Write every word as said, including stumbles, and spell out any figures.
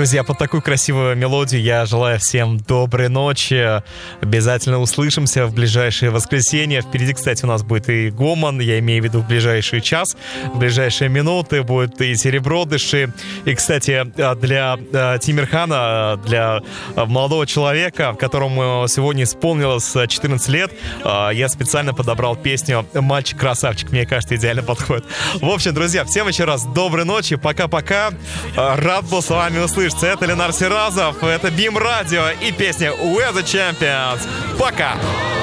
Друзья, под такую красивую мелодию я желаю всем доброй ночи. Обязательно услышимся в ближайшее воскресенье. Впереди, кстати, у нас будет и гомон, я имею в виду в ближайший час, в ближайшие минуты будет и серебро дыши. И, кстати, для Тимирхана, для молодого человека, которому сегодня исполнилось четырнадцать лет, я специально подобрал песню «Мальчик-красавчик». Мне кажется, идеально подходит. В общем, друзья, всем еще раз доброй ночи, пока-пока. Рад был с вами услышаться. Это Ленар Сиразов, это Бим Радио и песня «We're the Champions». Пока!